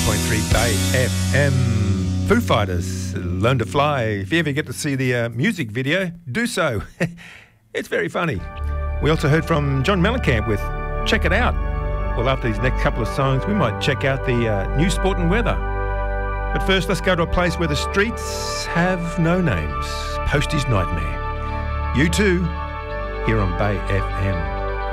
101.3 Bay FM. Foo Fighters, Learn to Fly. If you ever get to see the music video, do so. It's very funny. We also heard from John Mellencamp with Check It Out. Well, after these next couple of songs, we might check out the new sport and weather. But first, let's go to a place where the streets have no names. Posties Nightmare. You too, here on Bay FM.